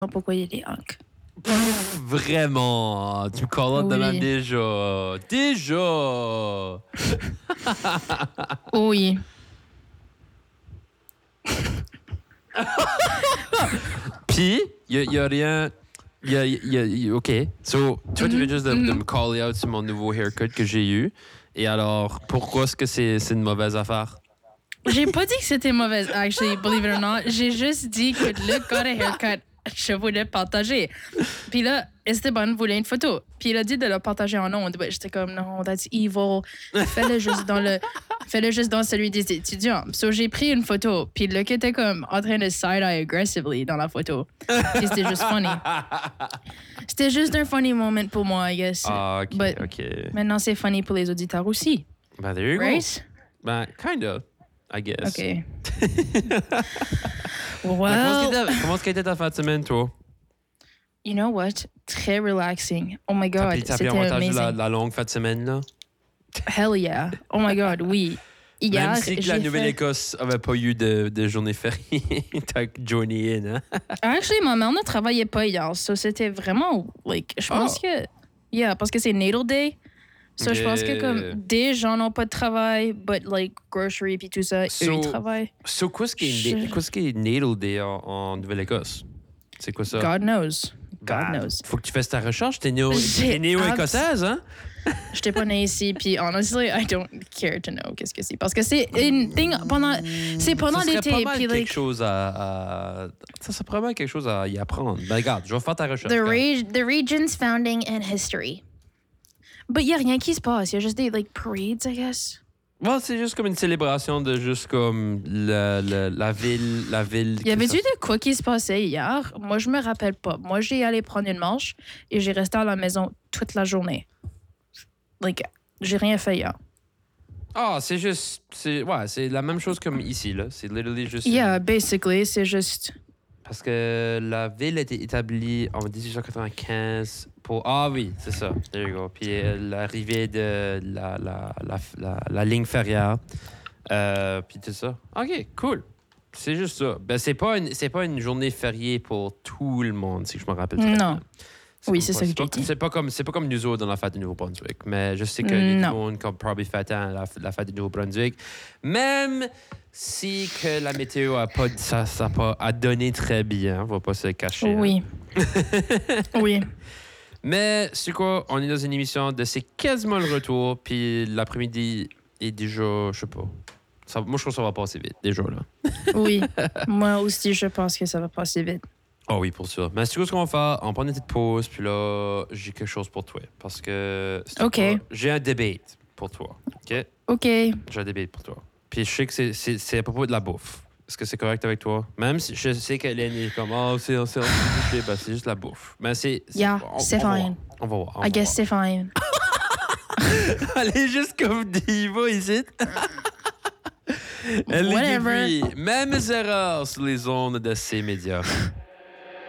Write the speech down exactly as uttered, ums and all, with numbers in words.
pourquoi il y a des Hank. Vraiment, tu me call out de Oui. même déjà. Déjà. Oui. Puis, il n'y a, a rien. Y a, y a, y a- OK. So, toi, tu viens juste de, de me call out sur mon nouveau haircut que j'ai eu. Et alors, pourquoi est-ce que c'est, c'est une mauvaise affaire? J'ai pas dit que c'était mauvaise, actually, believe it or not. J'ai juste dit que le gars de haircut, je voulais partager. Puis là, Esteban voulait une photo. Puis il a dit de le partager en ondes. Ouais, j'étais comme, non, that's evil. Fais-le juste dans le, fais-le juste dans celui des étudiants. So j'ai pris une photo. Puis le gars était comme en train de side-eye aggressively dans la photo. Puis c'était juste funny. C'était juste un funny moment pour moi, I guess. Ah, OK, But OK. maintenant, c'est funny pour les auditeurs aussi. Ben, there you Right? go. Ben, kind of, I guess. OK. Ben, Well, comment est-ce que comment est-ce qu'était ta fin de semaine, toi? you know what? Très relaxing. Oh my T'as God, pris, t'as pris c'était avantage de amazing. la, la longue fin de semaine, là? Hell yeah. Oh my God, oui. Hier, Même si que la j'ai Nouvelle-Écosse avait pas eu de, de journée fériée, t'as journey in, hein? Actually, ma mère ne travaillait pas hier, so c'était vraiment, like, je pense Oh. que, yeah, parce que c'est Natal Day. So je pense que Yeah. comme des gens n'ont pas de travail, but like grocery puis tout ça, eux So- ils travaillent. So, qu'est-ce qui est, Je- qu'est-ce qui est Natal Day en, en Nouvelle-Écosse? C'est quoi ça? God knows. God Ben, knows. Faut que tu fasses ta recherche. T'es néo- J'ai t'es néo-écossaise, hein? J'étais pas née ici, puis honestly, I don't care to know qu'est-ce que c'est. Parce que c'est une thing pendant, c'est pendant ça serait l'été, pas mal puis quelque like, chose à, à- Ça serait probablement quelque chose à y apprendre. Ben, regarde, je vais faire ta recherche. The, regarde. reg- the region's founding and history. But il n'y a rien qui se passe. Il y a juste des like, parades, I guess. Ouais, c'est juste comme une célébration de juste comme la, la, la ville. La ville Y avait-tu de quoi qui se passait hier? Moi, je me rappelle pas. Moi, j'ai allé prendre une marche et j'ai resté à la maison toute la journée. Like, j'ai rien fait hier. Ah, c'est juste. C'est, ouais, c'est la même chose comme ici, là. C'est literally juste. Yeah, basically, c'est juste... Parce que la ville a été établie en dix-huit cent quatre-vingt-quinze pour... Ah oui, c'est ça. There you go. Puis euh, l'arrivée de la, la, la, la, la ligne ferrière. Euh, puis tout ça. OK, cool. C'est juste ça. Ben, c'est pas une, c'est pas une journée fériée pour tout le monde, si je me rappelle très Non. bien. Oui, comme c'est pas- ça que pas- j'ai dit. C'est pas comme, c'est pas comme nous autres dans la fête du Nouveau-Brunswick. Mais je sais qu'il y a Non. du monde qui ont probably fêté la, la fête du Nouveau-Brunswick. Même si que la météo a pas, ça, ça a pas a donné très bien, on va pas se le cacher. hein. Oui. Oui. Mais c'est quoi? On est dans une émission de c'est quasiment le retour, puis l'après-midi est déjà, je sais pas. Ça, moi, je trouve que ça va passer vite, déjà, là. Oui. Moi aussi, je pense que ça va passer vite. Ah oui, pour sûr. Mais c'est quoi ce qu'on va faire? On prend une petite pause, puis là, j'ai quelque chose pour toi. Parce que... c'est OK. pas- J'ai un debate pour toi. OK? OK. J'ai un debate pour toi. Puis je sais que c'est, c'est, c'est à propos de la bouffe. Est-ce que c'est correct avec toi? Même si je sais qu'Hélène est comme, oh, c'est, c'est, c'est, ben, c'est juste la bouffe. Mais c'est... c'est Yeah, on- c'est on va fine. voir. On va voir. on I va guess voir. c'est fine. Elle est juste comme diva ici. Elle Whatever. est depuis. Mêmes erreurs sur les ondes de ces médias.